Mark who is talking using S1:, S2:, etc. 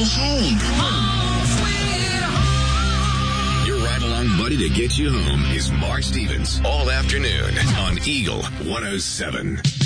S1: home. Your ride-along buddy to get you home is Mark Stevens all afternoon on Eagle 107.